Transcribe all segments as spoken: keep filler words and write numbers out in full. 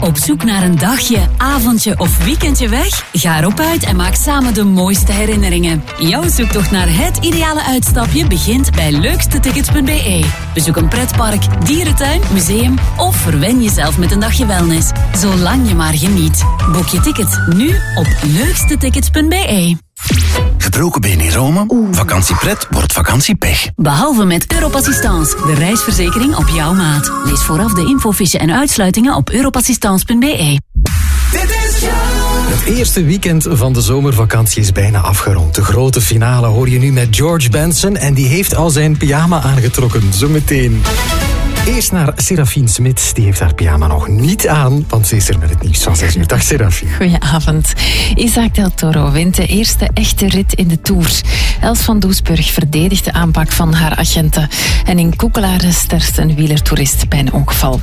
Op zoek naar een dagje, avondje of weekendje weg? Ga erop uit en maak samen de mooiste herinneringen. Jouw zoektocht naar het ideale uitstapje begint bij leukste tickets punt b e. Bezoek een pretpark, dierentuin, museum of verwen jezelf met een dagje wellness. Zolang je maar geniet. Boek je tickets nu op leukste tickets punt b e. Gebroken been in Rome? Vakantiepret wordt vakantiepech. Behalve met Europassistance, de reisverzekering op jouw maat. Lees vooraf de infofiche en uitsluitingen op europassistance punt b e. Het eerste weekend van de zomervakantie is bijna afgerond. De grote finale hoor je nu met George Benson en die heeft al zijn pyjama aangetrokken. Zometeen. Eerst naar Serafine Smit. Die heeft haar pyjama nog niet aan, want ze is er met het nieuws van zes uur. Dag Serafine. Goedenavond. Isaac Del Toro wint de eerste echte rit in de Tour. Els van Doesburg verdedigt de aanpak van haar agenten. En in Koekelare sterft een wielertoerist bij een ongeval.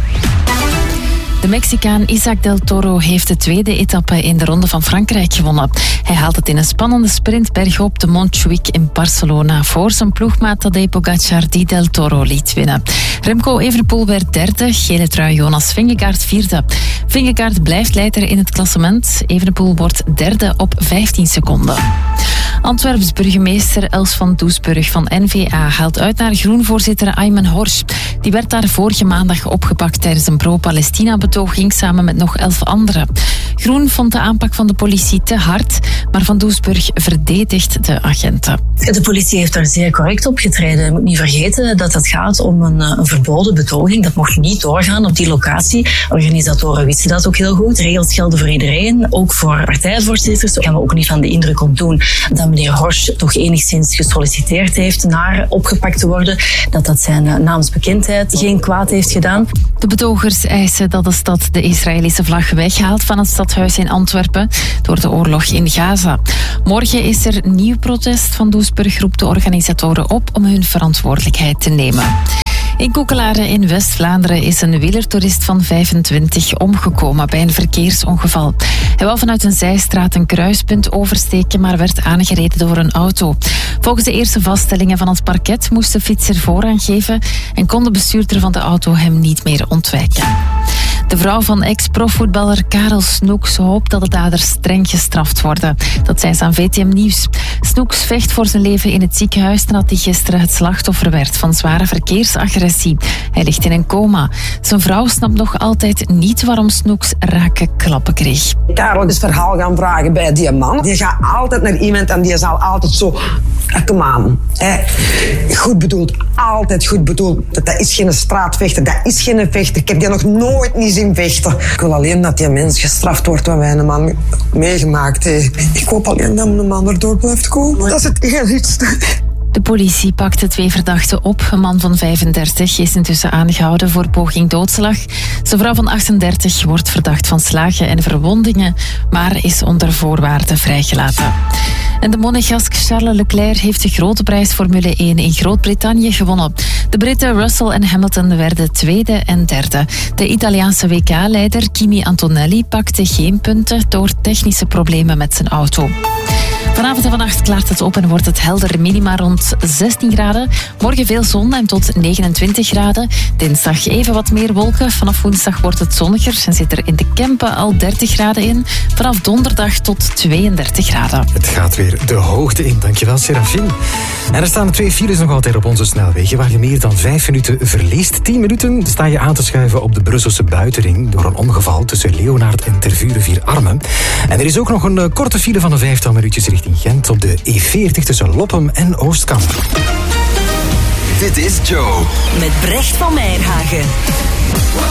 De Mexicaan Isaac Del Toro heeft de tweede etappe in de Ronde van Frankrijk gewonnen. Hij haalt het in een spannende sprint bergop de Montjuïc in Barcelona voor zijn ploegmaat Tadej Pogacar die Del Toro liet winnen. Remco Evenepoel werd derde, gele trui Jonas Vingegaard vierde. Vingegaard blijft leider in het klassement. Evenepoel wordt derde op vijftien seconden. Antwerps burgemeester Els van Doesburg van N V A haalt uit naar groenvoorzitter Ayman Horsch. Die werd daar vorige maandag opgepakt tijdens een pro-Palestina-betoging samen met nog elf anderen. Groen vond de aanpak van de politie te hard, maar Van Doesburg verdedigt de agenten. De politie heeft daar zeer correct opgetreden. Je moet niet vergeten dat het gaat om een, een verboden betoging. Dat mocht niet doorgaan op die locatie. Organisatoren wisten dat ook heel goed. Regels gelden voor iedereen, ook voor partijvoorzitters. Daar gaan we ook niet van de indruk ontdoen dat meneer Horsch toch enigszins gesolliciteerd heeft naar opgepakt te worden. Dat dat zijn naamsbekendheid geen kwaad heeft gedaan. De betogers eisen dat de stad de Israëlische vlag weghaalt van het stadhuis in Antwerpen door de oorlog in Gaza. Morgen is er nieuw protest. Van Doesburg roept de organisatoren op om hun verantwoordelijkheid te nemen. In Koekelare in West-Vlaanderen is een wielertoerist van vijfentwintig omgekomen bij een verkeersongeval. Hij wou vanuit een zijstraat een kruispunt oversteken, maar werd aangereden door een auto. Volgens de eerste vaststellingen van het parket moest de fietser voorrang geven en kon de bestuurder van de auto hem niet meer ontwijken. De vrouw van ex-profvoetballer Karel Snoeks hoopt dat de daders streng gestraft worden. Dat zei ze aan V T M Nieuws. Snoeks vecht voor zijn leven in het ziekenhuis nadat hij gisteren het slachtoffer werd van zware verkeersagressie. Hij ligt in een coma. Zijn vrouw snapt nog altijd niet waarom Snoeks rake klappen kreeg. Karel is verhaal gaan vragen bij die man. Die gaat altijd naar iemand en die zal altijd zo... Kom aan. Hè. Goed bedoeld. Altijd goed bedoeld. Dat is geen straatvechter. Dat is geen vechter. Ik heb die nog nooit niet zien vechten. Ik wil alleen dat die mens gestraft wordt wat wij een man meegemaakt heeft. Ik hoop alleen dat mijn man erdoor blijft komen. Dat is het enigste. De politie pakte twee verdachten op. Een man van vijfendertig is intussen aangehouden voor poging doodslag. Zijn vrouw van achtendertig wordt verdacht van slagen en verwondingen, maar is onder voorwaarden vrijgelaten. En de monegask Charles Leclerc heeft de grote prijs Formule één in Groot-Brittannië gewonnen. De Britten Russell en Hamilton werden tweede en derde. De Italiaanse W K-leider Kimi Antonelli pakte geen punten door technische problemen met zijn auto. Vanavond en vannacht klaart het op en wordt het helder, minima rond zestien graden. Morgen veel zon en tot negenentwintig graden. Dinsdag even wat meer wolken. Vanaf woensdag wordt het zonniger en zit er in de Kempen al dertig graden in. Vanaf donderdag tot tweeëndertig graden. Het gaat weer de hoogte in. Dankjewel, Serafine. En er staan twee files nog altijd op onze snelwegen waar je meer dan vijf minuten verliest. Tien minuten sta je aan te schuiven op de Brusselse buitenring door een ongeval tussen Leeuwnaard en Tervuren-Vier-Armen. En er is ook nog een uh, korte file van een vijftal minuutjes richting Gent op de E veertig tussen Loppem en Oostkamp. Dit is Joe. Met Brecht van Meijerhagen.